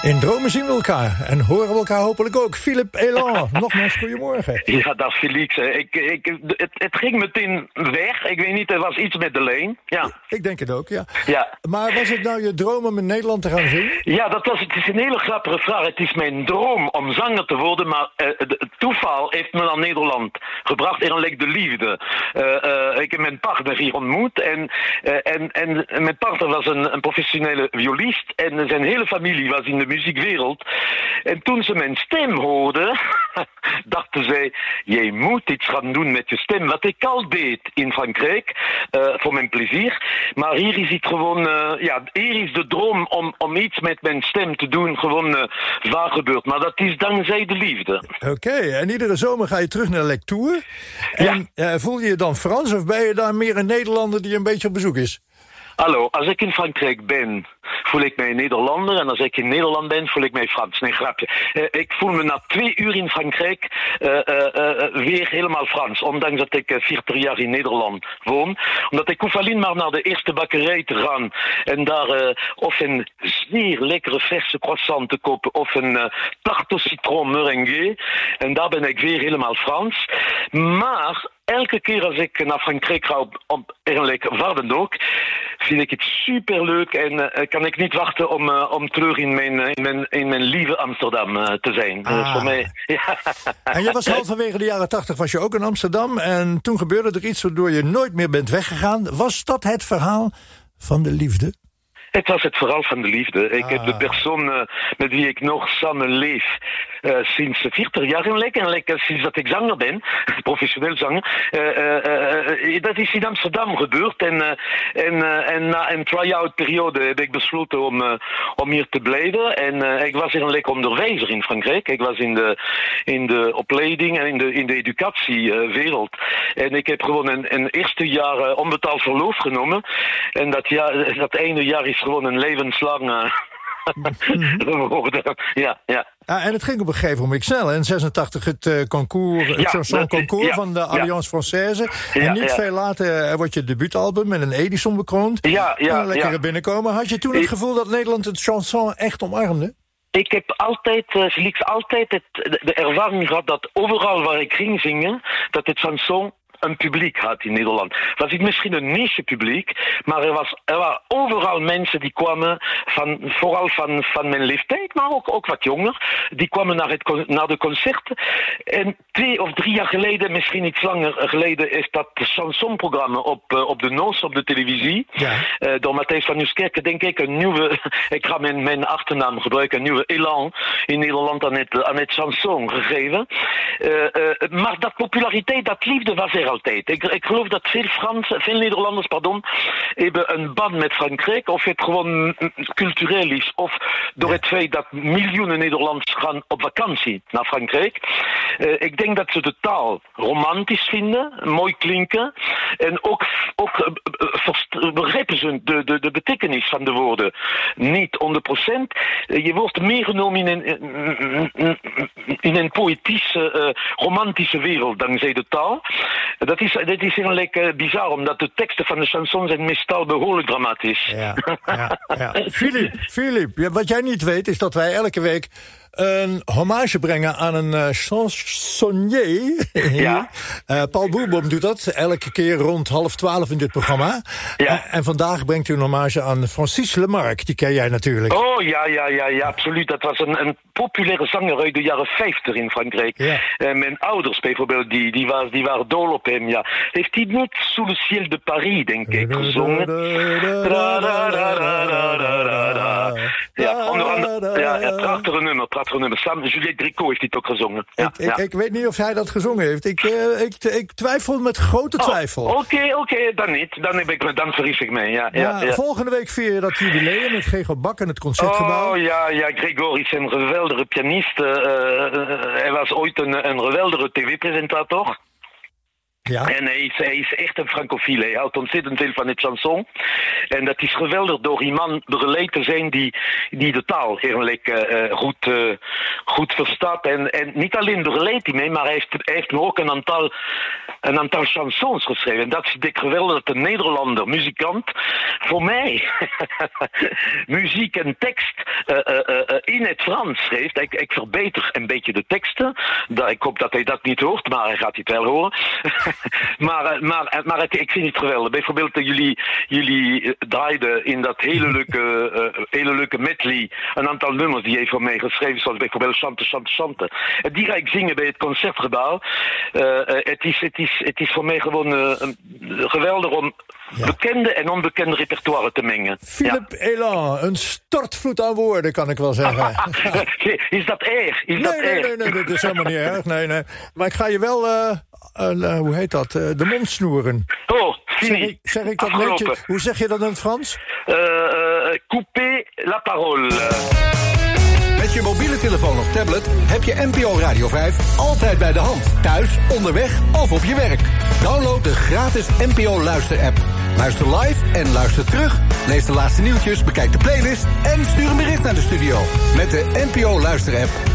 In dromen zien we elkaar en horen we elkaar hopelijk ook. Philippe Elan, nogmaals goedemorgen. Ja, dag Felix. Het ging meteen weg. Ik weet niet, er was iets met de leen. Ja. Ik denk het ook, ja. Ja. Maar was het nou je droom om in Nederland te gaan zingen? Ja, het is een hele grappige vraag. Het is mijn droom om zanger te worden, maar het toeval heeft me naar Nederland gebracht. Eerlijk de liefde. Ik heb mijn partner hier ontmoet en mijn partner was een professionele violist en zijn hele familie was in de muziekwereld. En toen ze mijn stem hoorden, dachten zij, jij moet iets gaan doen met je stem. Wat ik al deed in Frankrijk, voor mijn plezier. Maar hier is het gewoon, hier is de droom om iets met mijn stem te doen, gewoon waar gebeurd. Maar dat is dankzij de liefde. Oké, en iedere zomer ga je terug naar Lectoure. En voel je je dan Frans of ben je daar meer een Nederlander die een beetje op bezoek is? Hallo, als ik in Frankrijk ben, voel ik mij Nederlander. En als ik in Nederland ben, voel ik mij Frans. Nee, grapje. Ik voel me na 2 uur in Frankrijk weer helemaal Frans. Ondanks dat ik 40 jaar in Nederland woon. Omdat ik hoef alleen maar naar de eerste bakkerij te gaan. En daar of een zeer lekkere verse croissant te kopen. Of een tarte au citron meringue. En daar ben ik weer helemaal Frans. Maar elke keer als ik naar Frankrijk ga, eigenlijk waar dan ook, vind ik het superleuk en kan ik niet wachten om terug in mijn lieve Amsterdam te zijn. Voor mij, ja. En je was halverwege de jaren 80 was je ook in Amsterdam en toen gebeurde er iets waardoor je nooit meer bent weggegaan. Was dat het verhaal van de liefde? Het was het verhaal van de liefde. Ik heb de persoon met wie ik nog samen leef sinds 40 jaar en sinds dat ik zanger ben, professioneel zanger. Dat is in Amsterdam gebeurd en na een try-out periode heb ik besloten om hier te blijven. En ik was eigenlijk onderwijzer in Frankrijk. Ik was in de opleiding en in de educatiewereld. En ik heb gewoon een eerste jaar onbetaald verlof genomen. En dat ene jaar is gewoon een levenslang geworden. Ja. En het ging op een gegeven moment snel. In 86 het concours, het chanson concours van de Alliance Française. En niet veel later wordt je debuutalbum met een Edison bekroond. Een lekkere binnenkomen. Had je toen het gevoel dat Nederland het chanson echt omarmde? Ik heb altijd de ervaring gehad dat overal waar ik ging zingen, dat het chanson een publiek had in Nederland. Was het misschien een niche publiek, maar er waren overal mensen die kwamen, vooral van mijn leeftijd, maar ook wat jonger, die kwamen naar de concerten. En 2 of 3 jaar geleden, misschien iets langer geleden, is dat chansonprogramma op de NOS, op de televisie, door Matthijs van Nieuwskerken, denk ik, een nieuwe, ik ga mijn achternaam gebruiken, een nieuwe elan in Nederland aan het chanson gegeven. Maar dat populariteit, dat liefde was er altijd. Ik geloof dat veel Nederlanders, hebben een band met Frankrijk, of het gewoon cultureel is, of door het feit dat miljoenen Nederlanders gaan op vakantie naar Frankrijk. Ik denk dat ze de taal romantisch vinden, mooi klinken, en ook begrijpen ze de betekenis van de woorden niet 100%. Je wordt meegenomen in een poëtische, romantische wereld dankzij de taal. Dat is eigenlijk bizar, omdat de teksten van de chansons zijn meestal behoorlijk dramatisch. Ja. Philippe, wat jij niet weet is dat wij elke week een hommage brengen aan een chansonnier. Ja. Paul Boerboom doet dat elke keer rond 11:30 in dit programma. Ja. En vandaag brengt u een hommage aan Francis Lemarque. Die ken jij natuurlijk. Oh, ja, absoluut. Dat was een populaire zanger uit de jaren 50 in Frankrijk. Ja. Mijn ouders bijvoorbeeld, die waren dol op hem, ja. Heeft hij niet Sous le ciel de Paris, denk ik, gezongen? Ja, onder andere, prachtige nummer. Samen, Juliette Gréco heeft dit ook gezongen. Ik weet niet of hij dat gezongen heeft. Ik twijfel met grote twijfel. Oké, dan niet. Dan vergis ik mij, ja. Volgende week vier je dat jubileum met Gregor Bak in het Concertgebouw. Oh ja, Gregor is een geweldige pianist. Hij was ooit een geweldige tv-presentator. Ja. En hij is echt een francofiel. Hij houdt ontzettend veel van het chanson. En dat is geweldig door iemand begeleid te zijn die de taal heerlijk goed verstaat. En niet alleen begeleidt hij mee, maar hij heeft me ook een aantal chansons geschreven. En dat is geweldig dat een Nederlander, muzikant, voor mij muziek en tekst in het Frans schreef. Ik verbeter een beetje de teksten. Ik hoop dat hij dat niet hoort, maar hij gaat het wel horen. maar ik vind het geweldig. Bijvoorbeeld jullie draaiden in dat hele leuke medley een aantal nummers die hij voor mij geschreven, zoals bijvoorbeeld Chante. En die ga ik zingen bij het Concertgebouw. Het is voor mij gewoon geweldig om bekende en onbekende repertoire te mengen. Philippe Elan, een stortvloed aan woorden, kan ik wel zeggen. Is dat erg? Nee, dat is helemaal niet erg. Nee. Maar ik ga je wel, hoe heet dat, de mond snoeren. Oh, zeg ik dat netjes? Hoe zeg je dat in het Frans? Couper la parole. Met je mobiele telefoon of tablet heb je NPO Radio 5 altijd bij de hand. Thuis, onderweg of op je werk. Download de gratis NPO Luister-app. Luister live en luister terug. Lees de laatste nieuwtjes, bekijk de playlist en stuur een bericht naar de studio. Met de NPO Luister-app